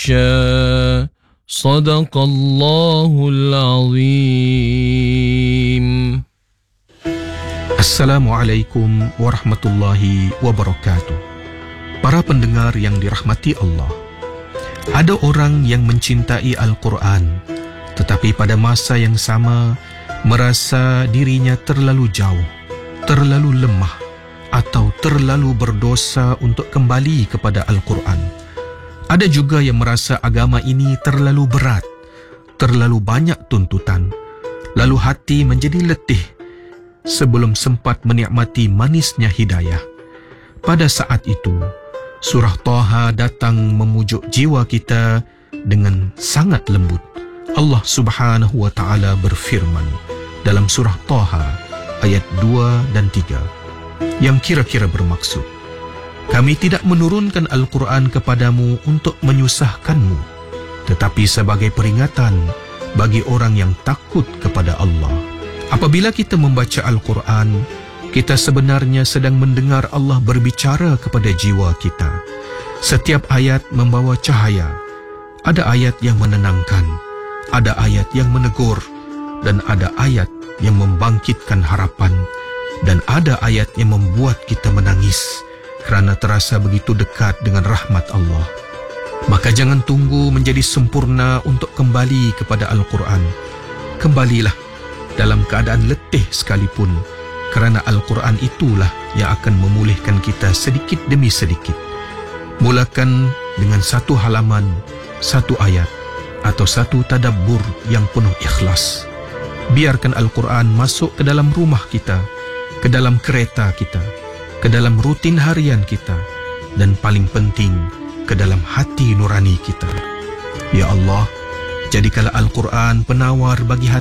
شاء صدق الله العظيم. Assalamualaikum warahmatullahi wabarakatuh. Para pendengar yang dirahmati Allah, ada orang yang mencintai Al-Quran, tetapi pada masa yang sama merasa dirinya terlalu jauh, terlalu lemah, atau terlalu berdosa untuk kembali kepada Al-Quran. Ada juga yang merasa agama ini terlalu berat, terlalu banyak tuntutan, lalu hati menjadi letih sebelum sempat menikmati manisnya hidayah. Pada saat itu, surah Taha datang memujuk jiwa kita dengan sangat lembut. Allah Subhanahu wa Ta'ala berfirman dalam surah Taha ayat 2 dan 3 yang kira-kira bermaksud, kami tidak menurunkan Al-Quran kepadamu untuk menyusahkanmu, tetapi sebagai peringatan bagi orang yang takut kepada Allah. Apabila kita membaca Al-Quran, kita sebenarnya sedang mendengar Allah berbicara kepada jiwa kita. Setiap ayat membawa cahaya. Ada ayat yang menenangkan, ada ayat yang menegur, dan ada ayat yang membangkitkan harapan, dan ada ayat yang membuat kita menangis kerana terasa begitu dekat dengan rahmat Allah. Maka jangan tunggu menjadi sempurna untuk kembali kepada Al-Quran. Kembalilah dalam keadaan letih sekalipun, kerana Al-Quran itulah yang akan memulihkan kita sedikit demi sedikit. Mulakan dengan satu halaman, satu ayat, atau satu tadabbur yang penuh ikhlas. Biarkan Al-Quran masuk ke dalam rumah kita, ke dalam kereta kita, ke dalam rutin harian kita, dan paling penting, ke dalam hati nurani kita. Ya Allah, jadikanlah Al-Quran penawar bagi hati